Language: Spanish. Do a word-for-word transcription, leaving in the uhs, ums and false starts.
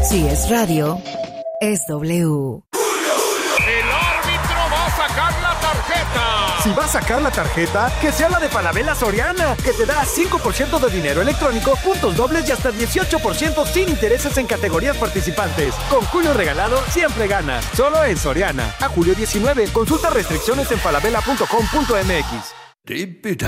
Si es radio, es W. El árbitro va a sacar la tarjeta. Si va a sacar la tarjeta, que sea la de Falabella Soriana, que te da cinco por ciento de dinero electrónico, puntos dobles y hasta dieciocho por ciento sin intereses en categorías participantes. Con Julio Regalado siempre ganas. Solo en Soriana. A julio diecinueve. Consulta restricciones en falabella punto com punto m x.